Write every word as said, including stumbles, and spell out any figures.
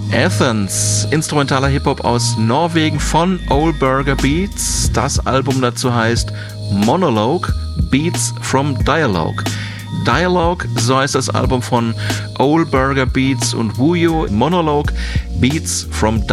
Athens, instrumentaler Hip-Hop aus Norwegen von Ol Burger Beats. Das Album dazu heißt Monologue, Beats from Dialogue. Dialogue, so heißt das Album von Ol Burger Beats und Wuyo. Monologue, Beats from